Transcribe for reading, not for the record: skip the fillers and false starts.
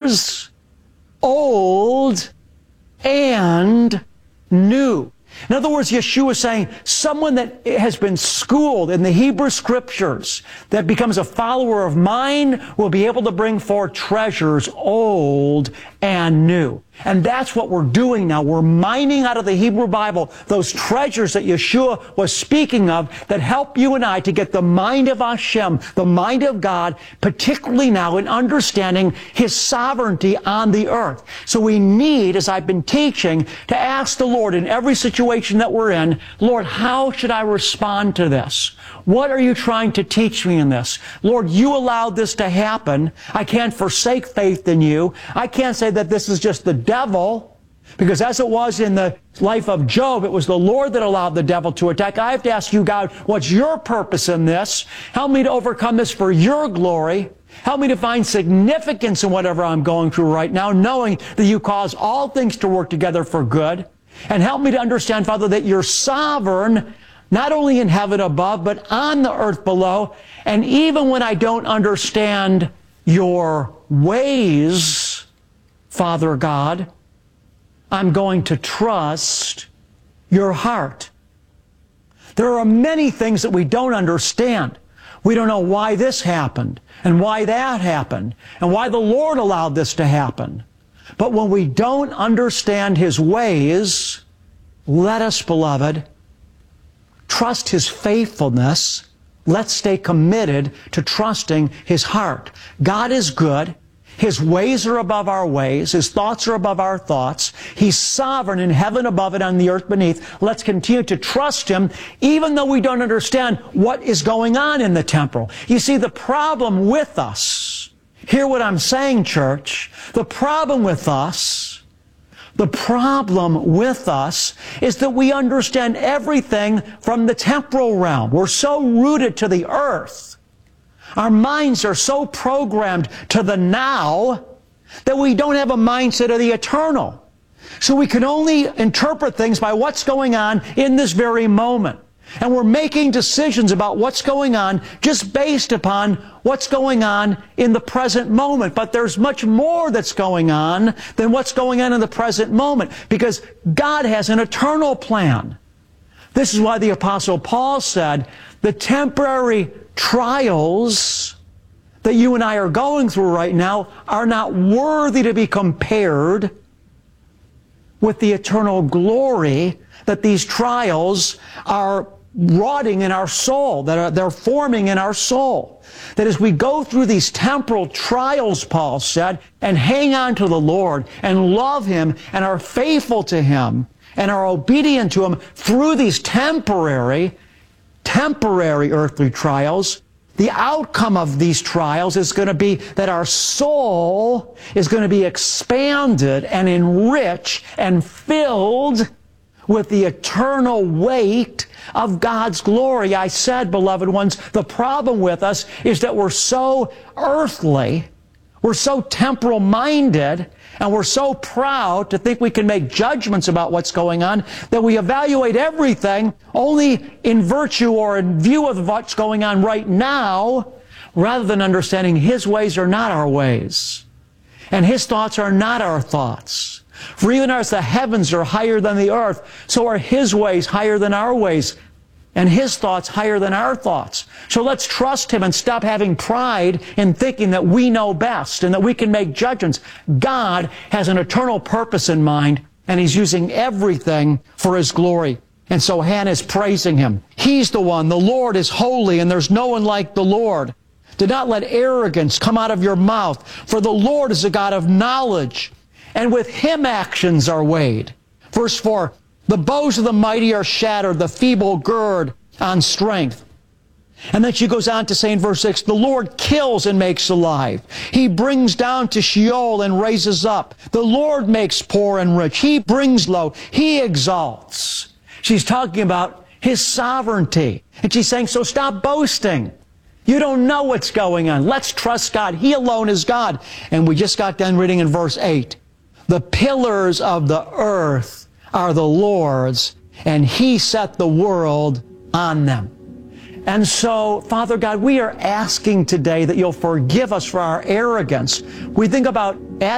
years, old and new. In other words, Yeshua is saying someone that has been schooled in the Hebrew Scriptures, that becomes a follower of mine, will be able to bring forth treasures old and new. And that's what we're doing now. We're mining out of the Hebrew Bible those treasures that Yeshua was speaking of that help you and I to get the mind of Hashem, the mind of God, particularly now in understanding His sovereignty on the earth. So we need, as I've been teaching, to ask the Lord in every situation that we're in, Lord, how should I respond to this? What are you trying to teach me in this? Lord, you allowed this to happen. I can't forsake faith in you. I can't say that this is just the devil, because as it was in the life of Job, it was the Lord that allowed the devil to attack. I have to ask you, God, what's your purpose in this? Help me to overcome this for your glory. Help me to find significance in whatever I'm going through right now, knowing that you cause all things to work together for good. And help me to understand, Father, that you're sovereign, not only in heaven above, but on the earth below. And even when I don't understand your ways, Father God, I'm going to trust your heart. There are many things that we don't understand. We don't know why this happened, and why that happened, and why the Lord allowed this to happen. But when we don't understand His ways, let us, beloved, trust His faithfulness. Let's stay committed to trusting His heart. God is good. His ways are above our ways. His thoughts are above our thoughts. He's sovereign in heaven above and on the earth beneath. Let's continue to trust Him, even though we don't understand what is going on in the temporal. You see, the problem with us, hear what I'm saying, church, the problem with us is that we understand everything from the temporal realm. We're so rooted to the earth. Our minds are so programmed to the now that we don't have a mindset of the eternal. So we can only interpret things by what's going on in this very moment. And we're making decisions about what's going on just based upon what's going on in the present moment. But there's much more that's going on than what's going on in the present moment, because God has an eternal plan. This is why the Apostle Paul said, the temporary trials that you and I are going through right now are not worthy to be compared with the eternal glory that these trials are rotting in our soul, that they're forming in our soul. That as we go through these temporal trials, Paul said, and hang on to the Lord and love Him and are faithful to Him and are obedient to Him through these temporary earthly trials, the outcome of these trials is going to be that our soul is going to be expanded and enriched and filled with the eternal weight of God's glory. I said, beloved ones, the problem with us is that we're so earthly, we're so temporal-minded, and we're so proud to think we can make judgments about what's going on that we evaluate everything only in virtue or in view of what's going on right now, rather than understanding His ways are not our ways, and His thoughts are not our thoughts. For even as the heavens are higher than the earth, so are His ways higher than our ways, and His thoughts higher than our thoughts. So let's trust Him and stop having pride in thinking that we know best and that we can make judgments. God has an eternal purpose in mind, and He's using everything for His glory. And so Hannah is praising Him. He's the one. The Lord is holy, and there's no one like the Lord. Do not let arrogance come out of your mouth, for the Lord is a God of knowledge, and with Him actions are weighed. Verse 4, the bows of the mighty are shattered, the feeble gird on strength. And then she goes on to say in verse 6, the Lord kills and makes alive. He brings down to Sheol and raises up. The Lord makes poor and rich. He brings low. He exalts. She's talking about His sovereignty. And she's saying, so stop boasting. You don't know what's going on. Let's trust God. He alone is God. And we just got done reading in verse 8. The pillars of the earth are the Lord's, and He set the world on them. And so, Father God, we are asking today that You'll forgive us for our arrogance. We think about